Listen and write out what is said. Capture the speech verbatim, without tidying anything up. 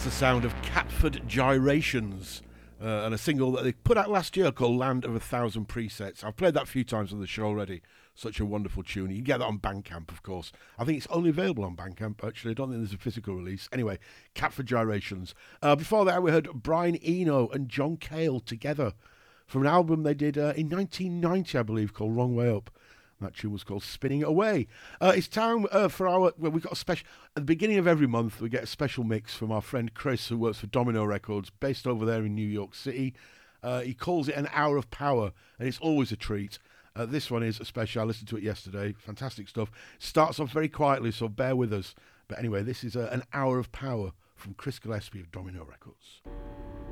the sound of Catford Gyrations, uh, and a single that they put out last year called Land of a Thousand Presets. I've played that a few times on the show already. Such a wonderful tune. You can get that on Bandcamp, of course. I think it's only available on Bandcamp, actually. I don't think there's a physical release. Anyway, Catford Gyrations. Uh, before that, we heard Brian Eno and John Cale together from an album they did uh, in nineteen ninety, I believe, called Wrong Way Up. That tune was called Spinning Away. Uh, it's time uh, for our... Well, we've got a special... At the beginning of every month, we get a special mix from our friend Chris, who works for Domino Records, based over there in New York City. Uh, he calls it an hour of power, and it's always a treat. Uh, this one is a special. I listened to it yesterday. Fantastic stuff. Starts off very quietly, so bear with us. But anyway, this is uh, an hour of power from Chris Gillespie of Domino Records.